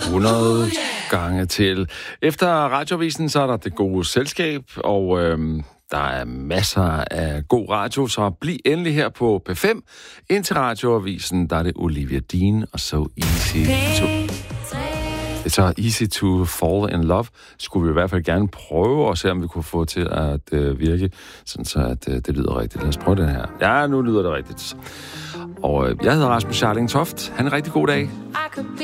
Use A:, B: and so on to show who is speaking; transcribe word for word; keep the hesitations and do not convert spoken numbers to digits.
A: hundrede gange til. Efter Radioavisen, så er der Det Gode Selskab, og øhm, der er masser af god radio, så bliv endelig her på P fem. Indtil Radioavisen, der er det Olivia Dean og So Easy to... Det er så Easy to Fall in Love. Skulle vi i hvert fald gerne prøve at se, om vi kunne få til at øh, virke, sådan så at øh, det lyder rigtigt. Lad os prøve den her. Ja, nu lyder det rigtigt. Og øh, jeg hedder Rasmus Scharling Toft. Han en rigtig god dag.